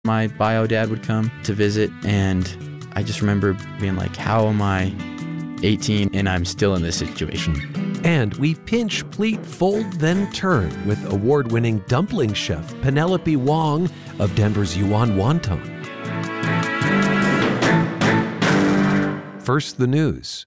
My bio dad would come to visit, and I just remember being like, how am I 18 and I'm still in this situation? And we pinch, pleat, fold, then turn with award-winning dumpling chef Penelope Wong of Denver's Yuan Wonton. First, the news.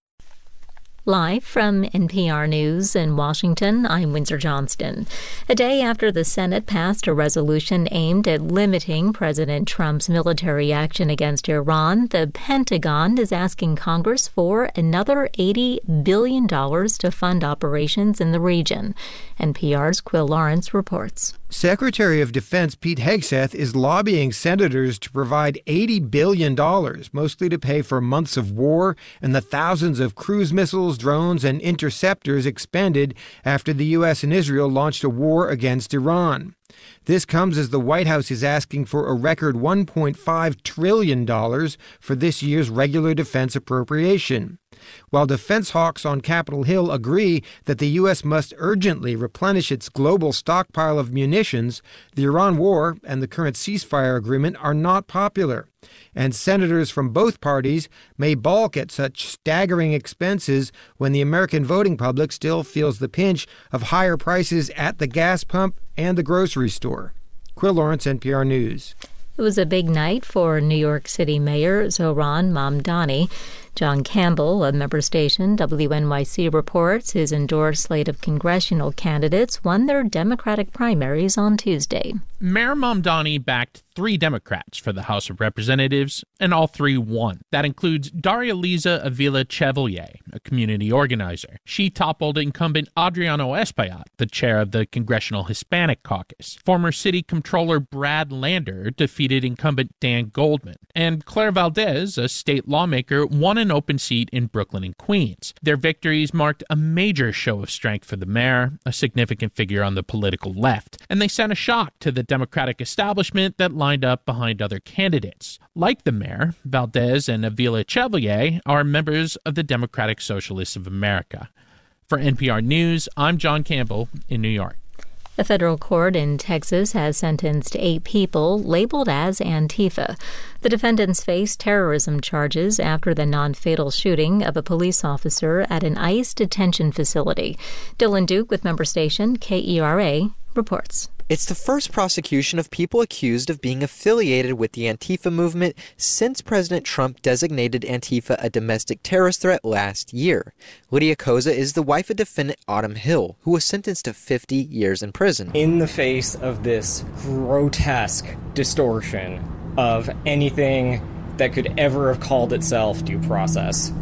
Live from NPR News in Washington, I'm Windsor Johnston. A day after the Senate passed a resolution aimed at limiting President Trump's military action against Iran, the Pentagon is asking Congress for another $80 billion to fund operations in the region. NPR's Quill Lawrence reports. Secretary of Defense Pete Hegseth is lobbying senators to provide $80 billion, mostly to pay for months of war and the thousands of cruise missiles, drones, and interceptors expended after the U.S. and Israel launched a war against Iran. This comes as the White House is asking for a record $1.5 trillion for this year's regular defense appropriation. While defense hawks on Capitol Hill agree that the U.S. must urgently replenish its global stockpile of munitions, the Iran war and the current ceasefire agreement are not popular. And senators from both parties may balk at such staggering expenses when the American voting public still feels the pinch of higher prices at the gas pump and the grocery store. Quill Lawrence, NPR News. It was a big night for New York City Mayor Zohran Mamdani. John Campbell of member station WNYC reports his endorsed slate of congressional candidates won their Democratic primaries on Tuesday. Mayor Mamdani backed 3 Democrats for the House of Representatives, and all 3 won. That includes Daria-Liza Avila Chevalier, a community organizer. She toppled incumbent Adriano Espaillat, the chair of the Congressional Hispanic Caucus. Former City Comptroller Brad Lander defeated incumbent Dan Goldman. And Claire Valdez, a state lawmaker, won an open seat in Brooklyn and Queens. Their victories marked a major show of strength for the mayor, a significant figure on the political left, and they sent a shock to the Democratic establishment that lined up behind other candidates. Like the mayor, Valdez and Avila Chevalier are members of the Democratic Socialists of America. For NPR News, I'm John Campbell in New York. A federal court in Texas has sentenced 8 people labeled as Antifa. The defendants face terrorism charges after the non-fatal shooting of a police officer at an ICE detention facility. Dylan Duke with member station KERA reports. It's the first prosecution of people accused of being affiliated with the Antifa movement since President Trump designated Antifa a domestic terrorist threat last year. Lydia Koza is the wife of defendant Autumn Hill, who was sentenced to 50 years in prison. In the face of this grotesque distortion of anything that could ever have called itself due process,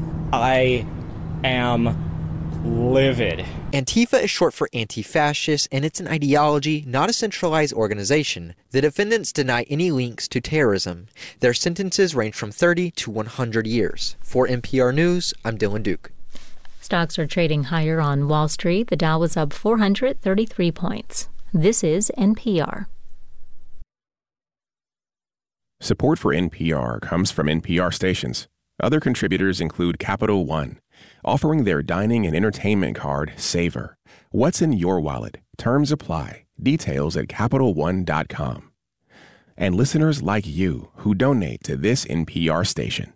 I am livid. Antifa is short for anti-fascist, and it's an ideology, not a centralized organization. The defendants deny any links to terrorism. Their sentences range from 30 to 100 years. For NPR News, I'm Dylan Duke. Stocks are trading higher on Wall Street. The Dow was up 433 points. This is NPR. Support for NPR comes from NPR stations. Other contributors include Capital One, offering their dining and entertainment card, Savor. What's in your wallet? Terms apply. Details at CapitalOne.com. And listeners like you who donate to this NPR station.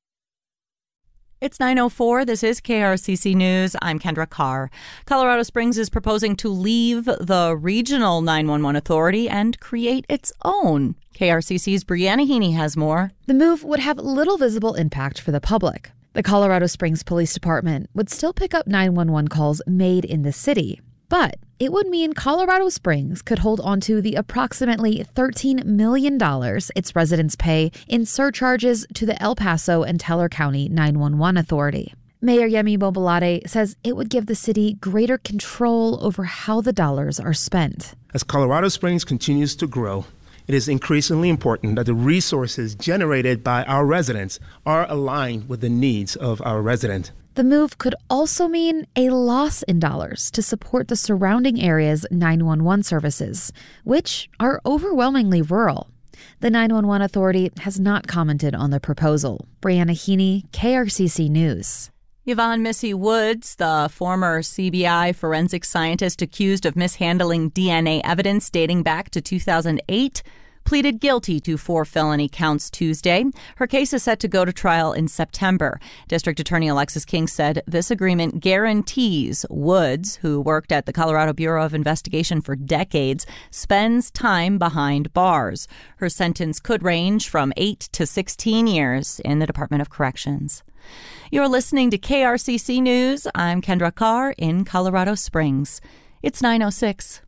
It's 9:04. This is KRCC News. I'm Kendra Carr. Colorado Springs is proposing to leave the regional 911 authority and create its own. KRCC's Brianna Heaney has more. The move would have little visible impact for the public. The Colorado Springs Police Department would still pick up 911 calls made in the city, but it would mean Colorado Springs could hold on to the approximately $13 million its residents pay in surcharges to the El Paso and Teller County 911 Authority. Mayor Yemi Bobalade says it would give the city greater control over how the dollars are spent. As Colorado Springs continues to grow, it is increasingly important that the resources generated by our residents are aligned with the needs of our residents. The move could also mean a loss in dollars to support the surrounding area's 911 services, which are overwhelmingly rural. The 911 Authority has not commented on the proposal. Brianna Heaney, KRCC News. Yvonne Missy Woods, the former CBI forensic scientist accused of mishandling DNA evidence dating back to 2008, pleaded guilty to 4 felony counts Tuesday. Her case is set to go to trial in September. District Attorney Alexis King said this agreement guarantees Woods, who worked at the Colorado Bureau of Investigation for decades, spends time behind bars. Her sentence could range from 8 to 16 years in the Department of Corrections. You're listening to KRCC News. I'm Kendra Carr in Colorado Springs. It's 9:06.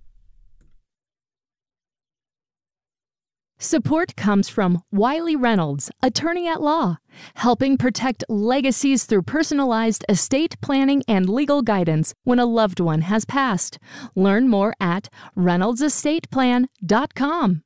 Support comes from Wiley Reynolds, attorney at law, helping protect legacies through personalized estate planning and legal guidance when a loved one has passed. Learn more at ReynoldsEstatePlan.com.